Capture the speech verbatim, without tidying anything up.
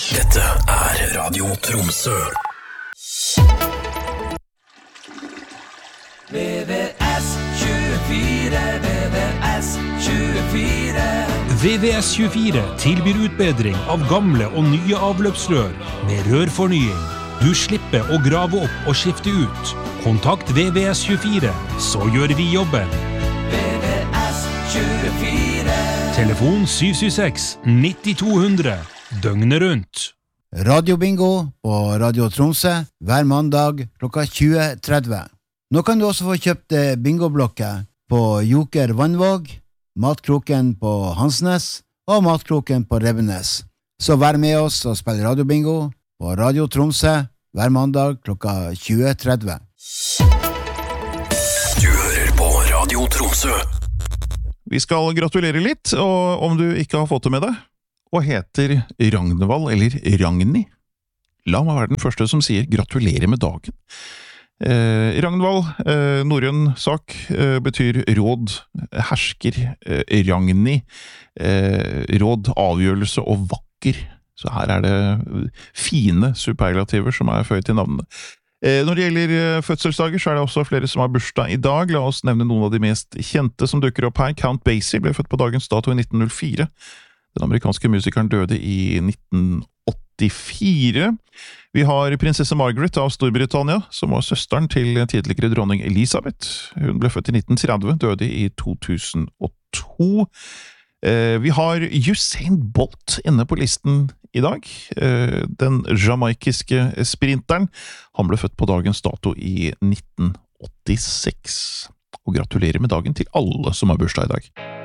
Dette er Radio Tromsø. V V S tjuefire, V V S tjuefire. V V S tjuefire tilbyr utbedring av gamle og nye avløpsrør med rørfornying. Du slipper å grave opp og skifte ut. Kontakt V V S tjuefire, så gjør vi jobben. V V S tjuefire. Telefon syv syv seks ni to hundre, døgnet rundt. Radio Bingo på Radio Tromsø hver mandag klokka tjue tretti. Nå kan du også få kjøpt bingoblokker på Joker Vannvåg, Matkroken på Hansnes og Matkroken på Rebbenes. Så vær med oss og spill Radio Bingo på Radio Tromsø hver mandag klokka tjue tretti. Du hører på Radio Tromsø. Vi skal gratulere litt, og om du ikke har fått det med deg, og heter Ragnvald eller Ragni, la meg være den første som sier gratulerer med dagen. Eh, Ragnvald, eh, norrøn sak, eh, betyr råd, hersker, eh, Ragni, eh, råd, avgjørelse og vakker. Så her er det fine superlativer som er føyd til navnet. Eh, når det gjelder fødselsdager, så er det også flere som har bursdag i dag. La oss nevne noen av de mest kjente som dukker opp her. Count Basie ble født på dagens dato i nitten null fire. Den amerikanske musikeren døde i nitten åttifire. Vi har prinsesse Margaret av Storbritannia, som var søsteren til tidligere dronning Elisabeth. Hun ble født i nitten tretti, døde i to tusen og to. Eh, vi har Usain Bolt inne på listen i dag. Eh, den jamaikiske sprinteren. Han ble født på dagens dato i nitten åttiseks. Og gratulerer med dagen til alle som har bursdag i dag.